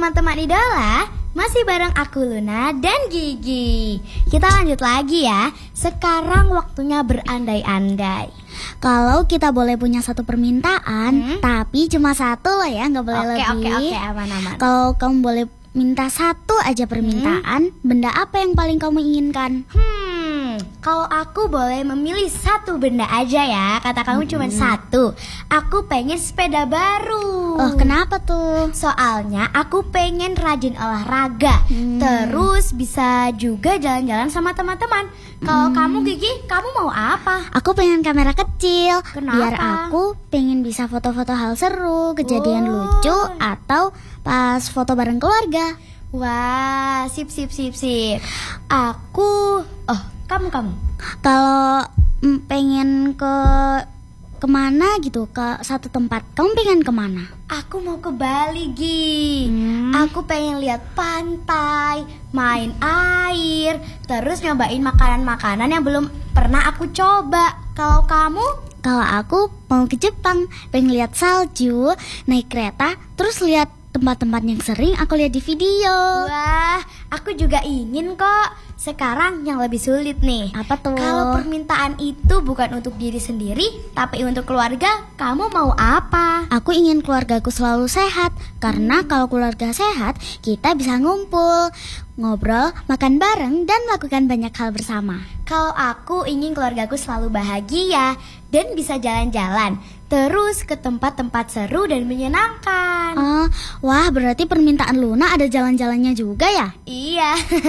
teman-teman idola, masih bareng aku Luna dan Gigi. Kita lanjut lagi ya. Sekarang waktunya berandai-andai. Kalau kita boleh punya satu permintaan, tapi cuma satu loh ya, nggak boleh lebih. Oke, aman-aman. Kalau kamu boleh minta satu aja permintaan, benda apa yang paling kamu inginkan? Kalau aku boleh memilih satu benda aja ya, kata kamu cuma satu. Aku pengen sepeda baru. Oh, kenapa tuh? Soalnya aku pengen rajin olahraga, terus bisa juga jalan-jalan sama teman-teman. Kalau kamu Gigi, kamu mau apa? Aku pengen kamera kecil. Kenapa? Biar aku pengen bisa foto-foto hal seru, kejadian lucu, atau pas foto bareng keluarga. Wah, sip. Aku, kamu. Kalau pengen kemana gitu, ke satu tempat, kamu pengen kemana? Aku mau ke Bali, Gi. Aku pengen lihat pantai, main air, terus nyobain makanan-makanan yang belum pernah aku coba. Kalau kamu? Kalau aku mau ke Jepang, pengen lihat salju, naik kereta, terus lihat tempat-tempat yang sering aku lihat di video. Wah, aku juga ingin kok. Sekarang yang lebih sulit nih. Apa tuh? Kalau permintaan itu bukan untuk diri sendiri, tapi untuk keluarga, kamu mau apa? Aku ingin keluargaku selalu sehat, karena kalau keluarga sehat, kita bisa ngumpul, ngobrol, makan bareng, dan melakukan banyak hal bersama. Kalau aku ingin keluargaku selalu bahagia dan bisa jalan-jalan, terus ke tempat-tempat seru dan menyenangkan. Oh, wah, berarti permintaan Luna ada jalan-jalannya juga ya? Iya,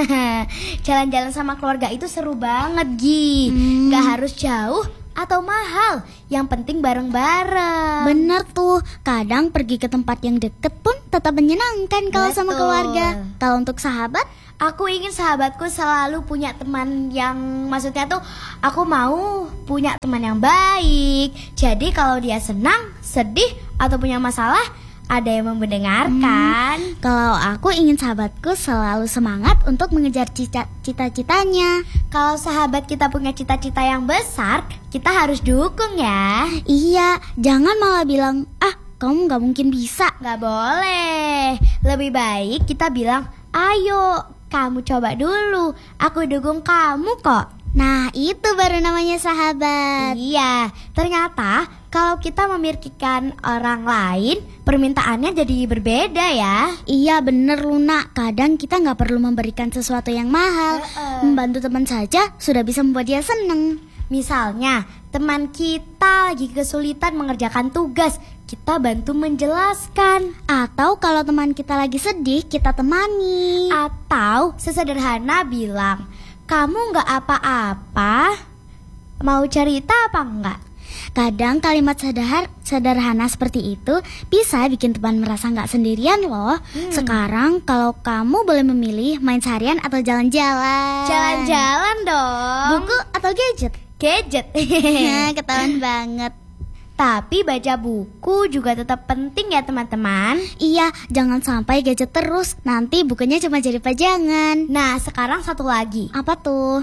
jalan-jalan sama keluarga itu seru banget, Gi. Gak harus jauh atau mahal, yang penting bareng-bareng. Bener tuh, kadang pergi ke tempat yang deket pun tetap menyenangkan kalau sama Betul. keluarga. Kalau untuk sahabat, aku ingin sahabatku selalu punya teman yang, maksudnya tuh aku mau punya teman yang baik. Jadi kalau dia senang, sedih, atau punya masalah, ada yang mendengarkan. kalau aku ingin sahabatku selalu semangat untuk mengejar cita-citanya. Kalau sahabat kita punya cita-cita yang besar, kita harus dukung ya. Iya, jangan malah bilang, kamu gak mungkin bisa. Gak boleh. Lebih baik kita bilang, ayo kamu coba dulu, aku dukung kamu kok. Nah, itu baru namanya sahabat. Iya, ternyata kalau kita memikirkan orang lain, permintaannya jadi berbeda ya. Iya bener Luna, kadang kita gak perlu memberikan sesuatu yang mahal. Membantu teman saja sudah bisa membuat dia seneng. Misalnya, teman kita lagi kesulitan mengerjakan tugas, kita bantu menjelaskan. Atau kalau teman kita lagi sedih, kita temani. Atau sesederhana bilang, kamu gak apa-apa, mau cerita apa enggak? Kadang kalimat sederhana seperti itu bisa bikin teman merasa gak sendirian loh. Sekarang kalau kamu boleh memilih main seharian atau jalan-jalan. Jalan-jalan dong. Buku atau gadget? Gadget. Nah, ketahuan banget. Tapi baca buku juga tetap penting ya teman-teman. Iya, jangan sampai gadget terus, nanti bukunya cuma jadi pajangan. Nah, sekarang satu lagi. Apa tuh?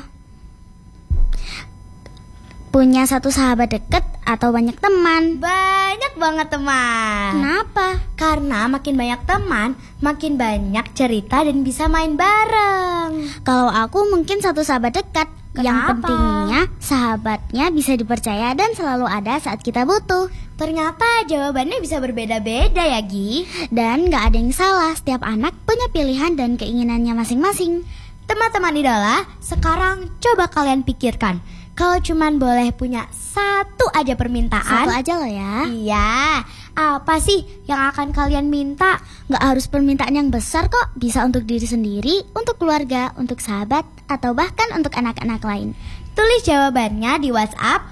Punya satu sahabat dekat atau banyak teman? Banyak banget teman. Kenapa? Karena makin banyak teman, makin banyak cerita dan bisa main bareng. Kalau aku mungkin satu sahabat dekat. Yang Kenapa? pentingnya sahabatnya bisa dipercaya dan selalu ada saat kita butuh. Ternyata jawabannya bisa berbeda-beda ya, Gi. Dan gak ada yang salah, setiap anak punya pilihan dan keinginannya masing-masing. Teman-teman idola, sekarang coba kalian pikirkan, kalau cuman boleh punya satu aja permintaan. Satu aja loh ya. Iya, apa sih yang akan kalian minta? Gak harus permintaan yang besar kok. Bisa untuk diri sendiri, untuk keluarga, untuk sahabat, atau bahkan untuk anak-anak lain. Tulis jawabannya di WhatsApp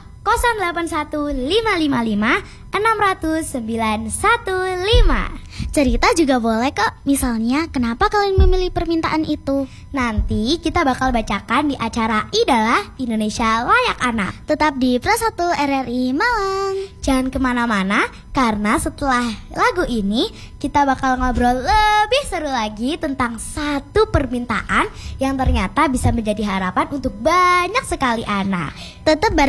081555600915. Cerita juga boleh kok. Misalnya, kenapa kalian memilih permintaan itu? Nanti kita bakal bacakan di acara Idola Indonesia Layak Anak. Tetap di Plus 1 RRI Malang. Jangan kemana-mana, karena setelah lagu ini kita bakal ngobrol lebih seru lagi tentang satu permintaan yang ternyata bisa menjadi harapan untuk banyak sekali anak. Tetap bareng